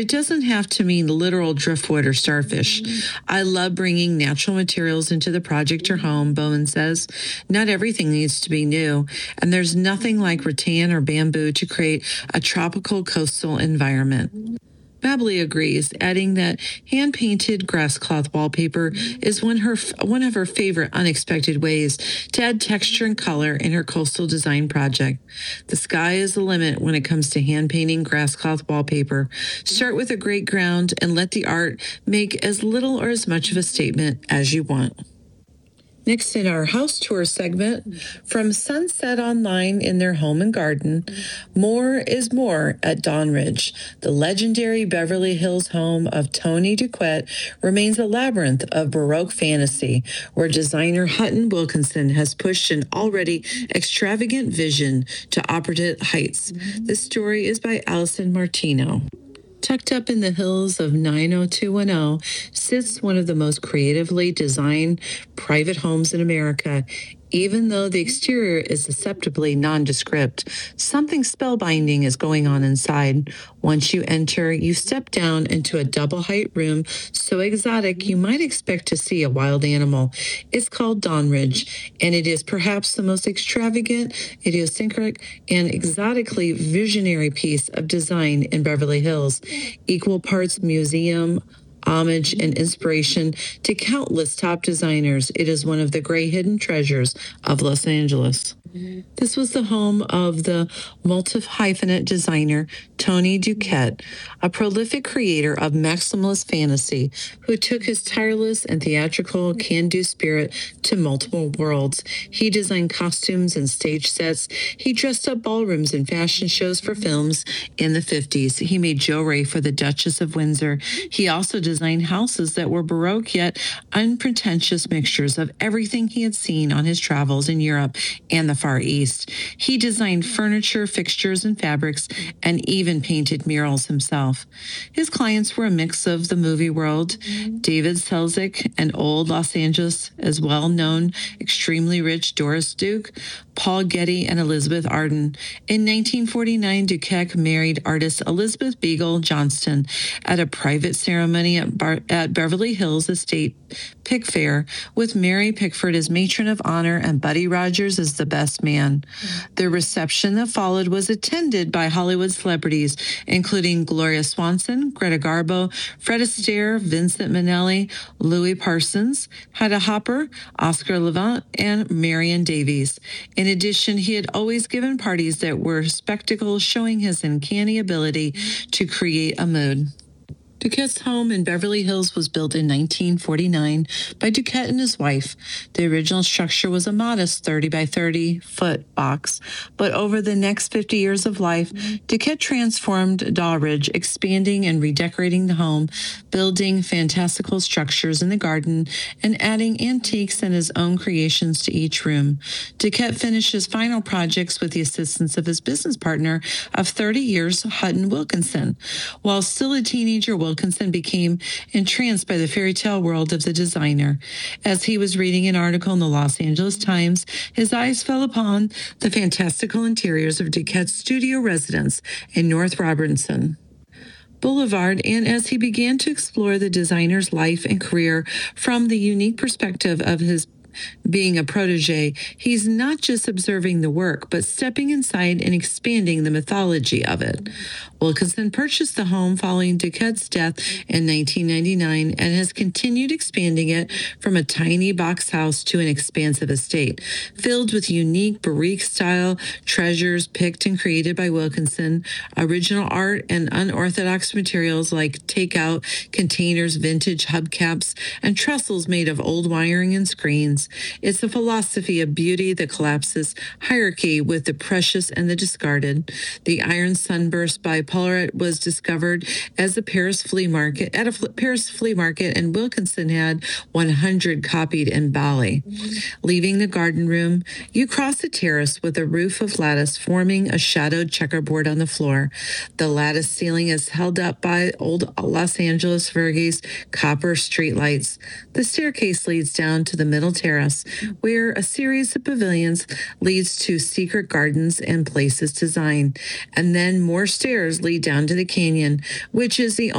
It doesn't have to mean literal driftwood or starfish. I love bringing natural materials into the project or home, Bowman says. Not everything needs to be new, and there's nothing like rattan or bamboo to create a tropical coastal environment. Babley agrees, adding that hand-painted grass cloth wallpaper is one of her favorite unexpected ways to add texture and color in her coastal design project. The sky is the limit when it comes to hand-painting grass cloth wallpaper. Start with a great ground and let the art make as little or as much of a statement as you want. Next in our house tour segment, from Sunset Online in their home and garden, more is more at Dawnridge. The legendary Beverly Hills home of Tony Duquette remains a labyrinth of Baroque fantasy, where designer Hutton Wilkinson has pushed an already extravagant vision to opulent heights. This story is by Allison Martino. Tucked up in the hills of 90210 sits one of the most creatively designed private homes in America. Even though the exterior is deceptively nondescript, something spellbinding is going on inside. Once you enter, you step down into a double-height room so exotic you might expect to see a wild animal. It's called Dawnridge, and it is perhaps the most extravagant, idiosyncratic, and exotically visionary piece of design in Beverly Hills. Equal parts museum, homage, and inspiration to countless top designers. It is one of the great hidden treasures of Los Angeles. This was the home of the multi-hyphenate designer Tony Duquette, a prolific creator of maximalist fantasy who took his tireless and theatrical can-do spirit to multiple worlds. He designed costumes and stage sets. He dressed up ballrooms and fashion shows for films in the 50s. He made jewelry for the Duchess of Windsor. He also designed houses that were Baroque yet unpretentious mixtures of everything he had seen on his travels in Europe and the Far East. He designed furniture, fixtures, and fabrics, and even painted murals himself. His clients were a mix of the movie world, David Selznick, and old Los Angeles, as well-known, extremely rich Doris Duke, Paul Getty, and Elizabeth Arden. In 1949, Duquette married artist Elizabeth Beagle Johnston at a private ceremony at Beverly Hills Estate Pickfair, with Mary Pickford as matron of honor and Buddy Rogers as the best man. The reception that followed was attended by Hollywood celebrities, including Gloria Swanson, Greta Garbo, Fred Astaire, Vincent Minnelli, Louis Parsons, Hedda Hopper, Oscar Levant, and Marion Davies. In addition, he had always given parties that were spectacles, showing his uncanny ability to create a mood. Duquette's home in Beverly Hills was built in 1949 by Duquette and his wife. The original structure was a modest 30 by 30 foot box, but over the next 50 years of life, Duquette transformed Dawnridge, expanding and redecorating the home, building fantastical structures in the garden, and adding antiques and his own creations to each room. Duquette finished his final projects with the assistance of his business partner of 30 years, Hutton Wilkinson. While still a teenager, Wilkinson became entranced by the fairy tale world of the designer. As he was reading an article in the Los Angeles Times, his eyes fell upon the fantastical interiors of Duquette's studio residence in North Robinson Boulevard, and as he began to explore the designer's life and career from the unique perspective of his being a protege, he's not just observing the work, but stepping inside and expanding the mythology of it. Wilkinson purchased the home following Duquette's death in 1999 and has continued expanding it from a tiny box house to an expansive estate, filled with unique Baroque-style treasures picked and created by Wilkinson, original art and unorthodox materials like takeout containers, vintage hubcaps, and trestles made of old wiring and screens. It's a philosophy of beauty that collapses hierarchy with the precious and the discarded. The Iron Sunburst by Polaroid was discovered as a Paris flea market Paris flea market, and Wilkinson had 100 copied in Bali. Leaving the garden room, you cross a terrace with a roof of lattice forming a shadowed checkerboard on the floor. The lattice ceiling is held up by old Los Angeles Verges copper streetlights. The staircase leads down to the middle terrace Terrace, where a series of pavilions leads to secret gardens and places to dine. And then more stairs lead down to the canyon, which is the